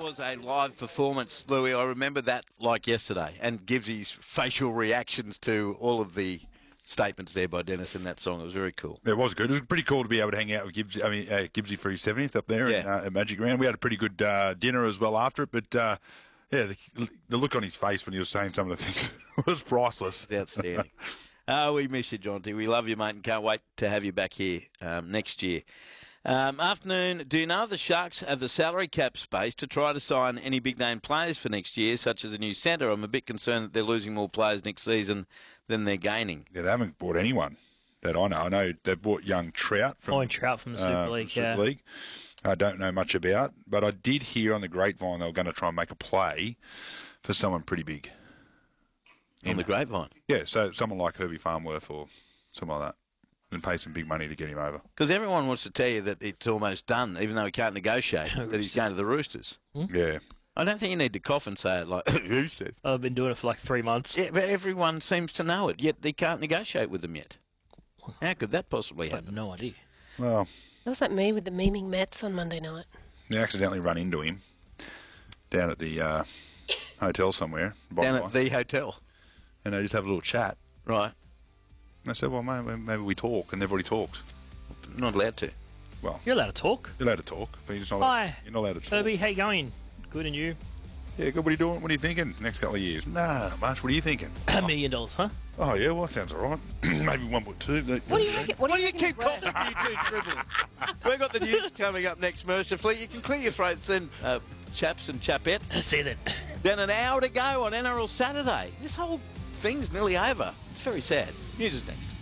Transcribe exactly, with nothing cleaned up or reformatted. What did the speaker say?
was a live performance, Louis. I remember that like yesterday, and Gibbsy's facial reactions to all of the statements there by Dennis in that song. It was very cool. It was good. It was pretty cool to be able to hang out with Gibbsy, I mean, uh, Gibbsy for his seventieth up there Yeah. in, uh, at Magic Round. We had a pretty good uh, dinner as well after it, but uh, yeah, the, the look on his face when he was saying some of the things was priceless. It's outstanding. Oh, we miss you, Jonty. We love you, mate, and can't wait to have you back here um, next year. Um, afternoon, do you know if the Sharks have the salary cap space to try to sign any big-name players for next year, such as a new centre? I'm a bit concerned that they're losing more players next season than they're gaining. Yeah, they haven't bought anyone that I know. I know they bought young Trout from, Oh, and Trout from the Super uh, League, Super yeah. League. I don't know much about, but I did hear on the grapevine they were going to try and make a play for someone pretty big. On the grapevine. Yeah, so someone like Herbie Farmworth or something like that, and pay some big money to get him over. Because everyone wants to tell you that it's almost done, even though he can't negotiate, that he's going to the Roosters. Yeah. I don't think you need to cough and say it like, Roosters. I've been doing it for like three months. Yeah, but everyone seems to know it, yet they can't negotiate with them yet. How could that possibly I have happen? no idea. Well, That was like me with the memeing Mets on Monday night. they accidentally run into him down at the uh, hotel somewhere. Down at the hotel. And they just have a little chat. Right. And I said, well, maybe, maybe we talk, and they've already talked. Not allowed to. Well, You're allowed to talk. you're allowed to talk, but you're just not, Hi. you're not allowed to talk. Herbie, how you going? Good, and you? Yeah, good. What are you doing? What are you thinking next couple of years? Nah, much. What are you thinking? A million dollars, huh? Oh, yeah, well, that sounds all right. Maybe one point two. What do you reckon? What Why do do you you reckon keep he's worth? coughing, you two dribblers? We've got the news coming up next, mercifully. You can clear your throats then, uh, chaps and chapette. See that. Then an hour to go on N R L Saturday. This whole thing's nearly over. It's very sad. News is next.